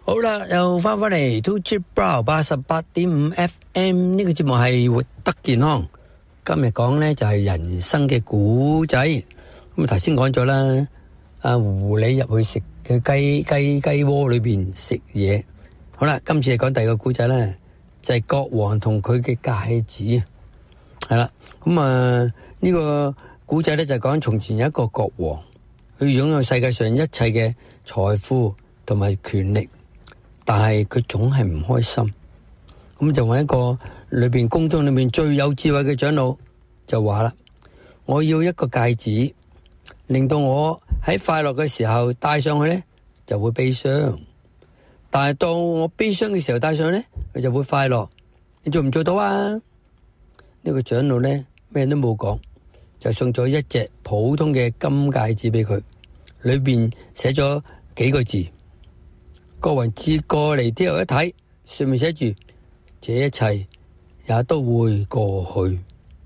好啦，又翻嚟 To Chip Brow 88.5 FM 呢個節目係活得健康。今日講咧就係人生嘅古仔。咁頭先講咗啦，阿狐狸入去食嘅雞窩裏邊食嘢。好啦，今次係講第二個古仔咧，就係國王同佢嘅戒指。係啦，咁呢個古仔咧就係講從前有一個國王，佢擁有世界上一切嘅財富同埋權力。但係佢總係唔開心，咁就揾一個宮中裏面最有智慧嘅長老，就話啦：我要一個戒指，令到我喺快樂嘅時候戴上去咧就會悲傷，但係當我悲傷嘅時候戴上去咧，佢就會快樂。你做唔做到啊？呢個長老咧咩都冇講，就送咗一隻普通嘅金戒指俾佢，裏邊寫咗幾個字。國王接過嚟之後一睇，上面寫住：這一切也都會過去。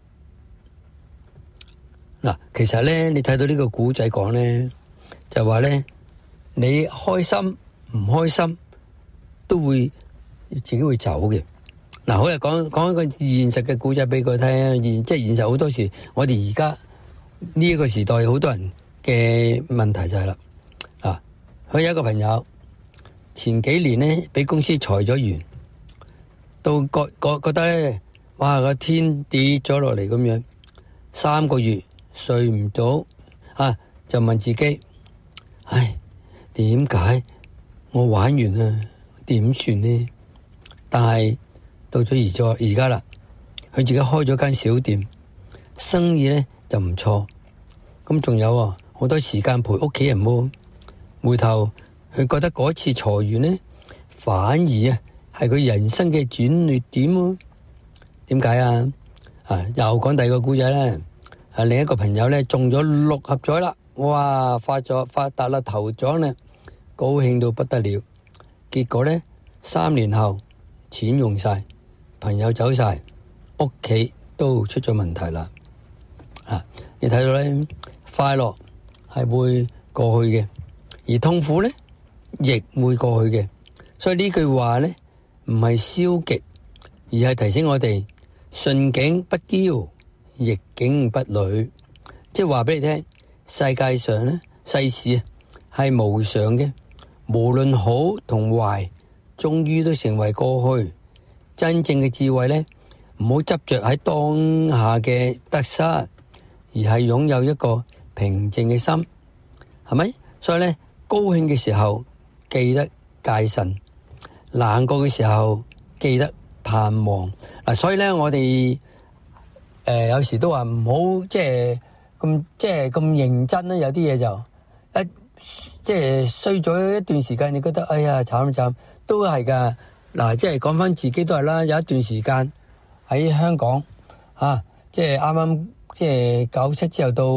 嗱，其實咧，你睇到呢個古仔講咧，就話咧，你開心唔開心都會自己會走嘅。嗱，好啊，講一個現實嘅古仔俾佢聽。即係現實好多時，我哋而家呢一個時代，好多人嘅問題就係啦。嗱，佢有一個朋友。前幾年咧，俾公司裁咗員，到覺得咧，哇個天跌咗落嚟咁樣，3個月睡唔到，就問自己：唉，點解我玩完啦？點算呢？但係到咗而家啦，佢自己開咗間小店，生意咧就唔錯，咁仲有好多時間陪屋企人喎。回頭。佢覺得嗰次裁員呢，反而係佢人生嘅轉捩點喎。點解啊？又講第二個故仔咧。另一個朋友咧中咗6合彩啦，哇！發達啦，頭獎啦，高興到不得了。結果咧3年後錢用晒，朋友走晒，屋企都出咗問題啦。你睇到咧，快樂係會過去嘅，而痛苦咧，亦會過去嘅，所以呢句話咧唔係消極，而係提醒我哋順境不驕，逆境不餒。即係話俾你聽，世界上咧世事係無常嘅，無論好同壞，終於都成為過去。真正嘅智慧咧，唔好執着喺當下嘅得失，而係擁有一個平靜嘅心，係咪？所以咧，高興嘅時候，記得戒慎，難過嘅時候記得盼望。所以咧，我哋有時都話唔好即係咁認真啦。有啲嘢就即係衰咗一段時間，你覺得哎呀慘都係噶。嗱，即係講翻自己都係啦。有一段時間喺香港即係啱啱即係97之後到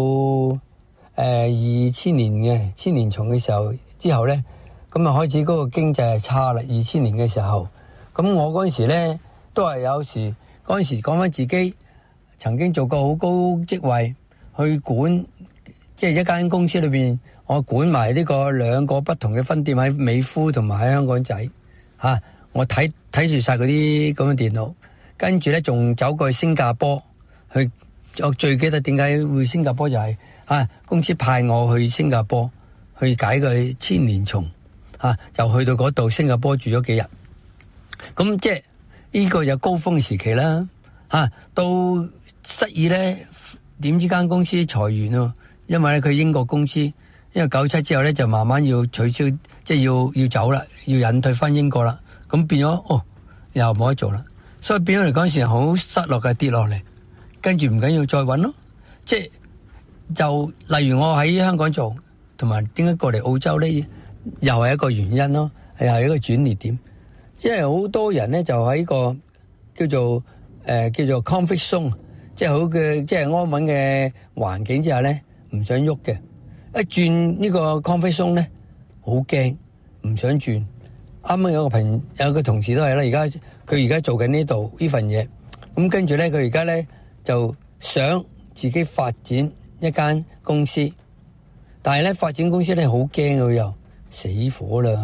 2000年嘅千年蟲嘅時候之後咧。咁啊，開始嗰個經濟係差啦。2000年嘅時候，咁我嗰陣時咧都係有時嗰陣時講翻自己曾經做過好高職位，去管即係一間公司裏邊，我管埋呢個2個不同嘅分店喺美孚同埋喺香港仔我睇住晒嗰啲咁嘅電腦，跟住咧仲走過去新加坡去。我最記得點解會新加坡就係公司派我去新加坡去解個千年蟲。就去到嗰度新加坡住咗幾日，咁即係呢個就高峰時期啦。到失意咧，點知間公司裁員咯，因為咧佢英國公司，因為97之後咧就慢慢要取消，即係要走啦，要隱退翻英國啦，咁變咗又冇得做啦，所以變咗嚟講時好失落嘅，跌落嚟，跟住唔緊要再搵咯，即係就例如我喺香港做，同埋點解過嚟澳洲咧？又係一個原因咯，又係一個轉捩點。即係好多人咧就喺個叫做 comfort zone， 即係好嘅，即係安穩嘅環境之下咧，唔想喐嘅。一轉呢個 comfort zone 咧，好驚，唔想轉。啱啱有個同事都係啦，佢而家做緊呢度呢份嘢，咁跟住咧佢而家咧就想自己發展一間公司，但係咧發展公司咧好驚佢又。死火啦！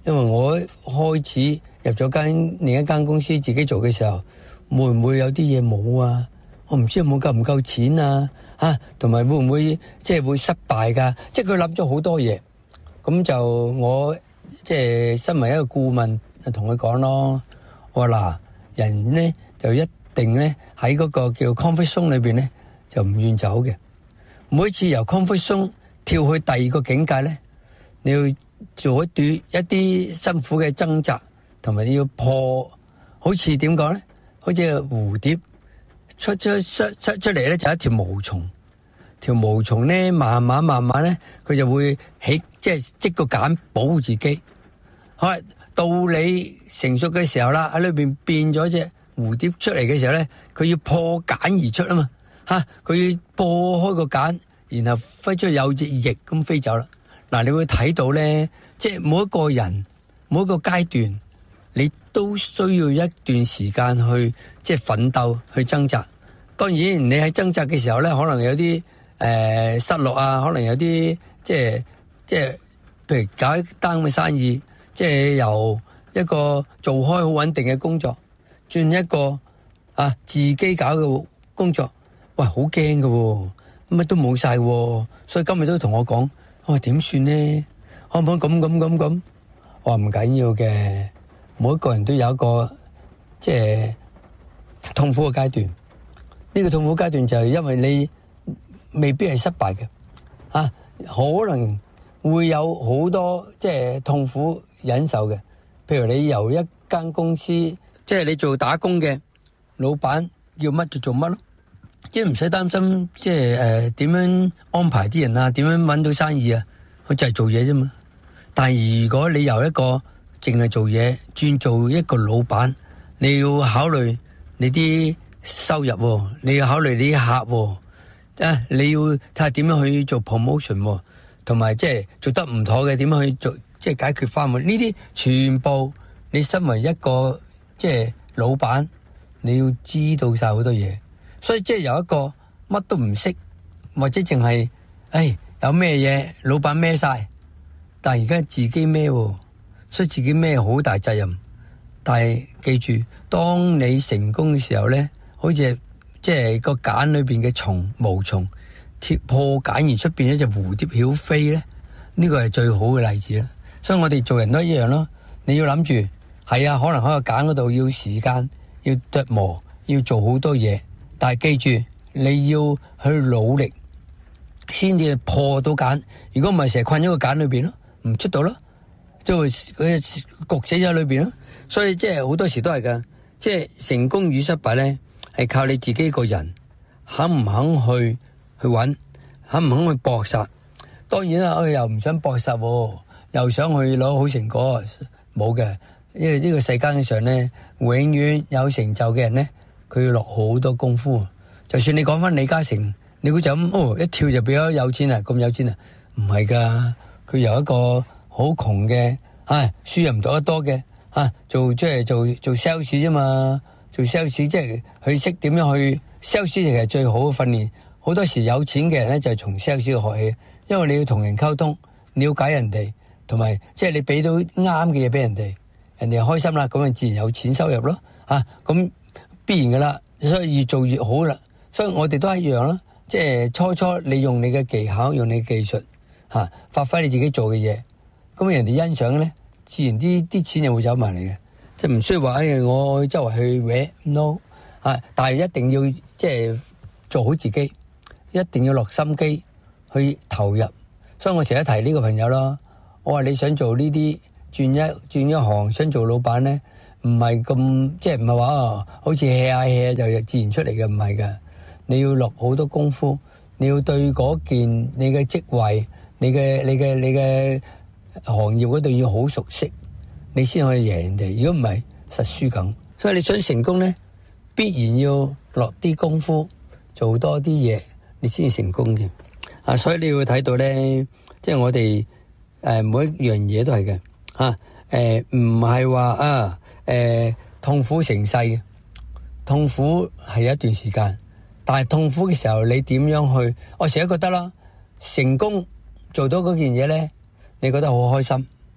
因為我開始入咗另一間公司自己做嘅時候，會唔會有啲嘢冇啊？我唔知有冇夠唔夠錢啊？同埋會唔會即係會失敗噶？即係佢諗咗好多嘢，咁就我即係身為一個顧問，就同佢講咯。我話嗱，人咧就一定咧喺嗰個叫 comfort zone 裏邊咧就唔願走嘅。每次由 comfort zone 跳去第二個境界咧，你要做一啲辛苦嘅掙扎，同埋要破，好似點講咧？好似個蝴蝶出嚟咧，就係一條毛蟲。條毛蟲咧，慢慢咧，佢就會即係織個繭保護自己。好啦，到你成熟嘅時候啦，喺裏邊變咗隻蝴蝶出嚟嘅時候咧，佢要破繭而出啊嘛，佢要破開個繭，然後飛出去有隻翼咁飛走啦。嗱，你會睇到咧，即係每一個人每一個階段，你都需要一段時間去即係奮鬥去掙扎。當然，你喺掙扎嘅時候咧，可能有啲失落啊，可能有啲即係譬如搞一單嘅生意，即係由一個做開好穩定嘅工作，轉一個自己搞嘅工作，喂，好驚㗎，乜都冇晒，所以今日都同我講，我話點算呢？可唔可以咁？我話唔緊要嘅，每一個人都有一個即係痛苦嘅階段。呢個痛苦階段就係因為你未必係失敗嘅，可能會有好多即係痛苦忍受嘅。譬如你由一間公司，即係你做打工嘅，老闆要乜就做乜咯，即係唔使擔心，即係點樣安排啲人啊，點樣搵到生意啊，佢就係做嘢啫嘛。但係如果你由一個淨係做嘢轉做一個老闆，你要考慮你啲收入，你要考慮你啲客，你要睇下點樣去做 promotion，同埋即係做得唔妥嘅點樣去做，即係解決翻。呢啲全部你身為一個即係老闆，你要知道晒好多嘢。所以即係由一個乜都唔識，或者淨係有咩嘢老闆孭晒，但係而家自己孭，所以自己孭好大責任。但係記住，當你成功嘅時候咧，好似即係個繭裏邊嘅毛蟲破繭而出，變一隻蝴蝶曉飛咧，呢個係最好嘅例子啦。所以我哋做人都一樣咯。你要諗住係啊，可能喺個繭嗰度要時間，要琢磨，要做好多嘢。但係記住，你要去努力，先至破到繭。如果唔係，成日困咗個繭裏邊咯，唔出到咯，就會佢焗死咗喺裏邊咯。所以即係好多時都係噶，即係成功與失敗咧，係靠你自己個人肯唔肯去搵，肯唔肯去搏殺。當然啦，我又唔想搏殺，又想去攞好成果，冇嘅。因為呢個世間上咧，永遠有成就嘅人咧，佢要落好多功夫。就算你講翻李嘉誠，你估就咁一跳就變咗有錢啊？咁有錢啊？唔係噶，佢由一個好窮嘅，輸入唔到得多嘅，做 sales 啫嘛。做 sales 即係佢識點樣去 sales，其實最好嘅訓練。好多時有錢嘅人咧就係從 sales 學起，因為你要同人溝通，了解人哋，同埋即係你俾到啱嘅嘢俾人哋，人哋開心啦，咁啊自然有錢收入咯。咁必然噶啦，所以越做越好啦。所以我哋都係一樣啦，即係初你用你嘅技巧，用你嘅技術，發揮你自己做嘅嘢，咁人哋欣賞咧，自然啲錢就會走埋嚟嘅。即係唔需要話我周圍去搲 no， 但係一定要即係做好自己，一定要落心機去投入。所以我成日提呢個朋友咯，我話你想做呢啲轉一行，想做老闆咧，唔係咁即係唔係話好似 hea 就自然出嚟嘅，唔係噶。你要落好多功夫，你要對嗰件你嘅職位、你嘅行業嗰度要好熟悉，你先可以贏人哋。如果唔係，實輸緊。所以你想成功咧，必然要落啲功夫，做多啲嘢，你先成功嘅。所以你會睇到咧，即係我哋每一樣嘢都係嘅，唔係話痛苦成世嘅，痛苦係一段時間，但係痛苦嘅時候，你點樣去？我成日覺得啦，成功做到嗰件嘢咧，你覺得好開心。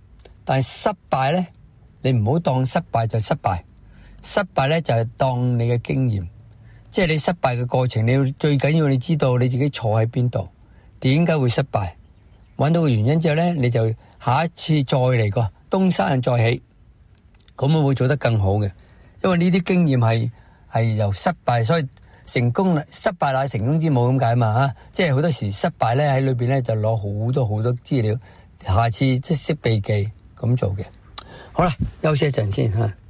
但係失敗咧，你唔好當失敗就失敗，失敗咧就係當你嘅經驗，即係你失敗嘅過程，你最緊要你知道你自己錯喺邊度，點解會失敗，揾到個原因之後咧，你就下一次再嚟過，東山再起，咁我會做得更好嘅。因為呢啲經驗係由失敗，所以成功失敗乃成功之母咁解嘛吓，即係好多時失敗咧喺裏邊咧就攞好多資料，下次即識避忌咁做嘅。好啦，休息一陣先吓。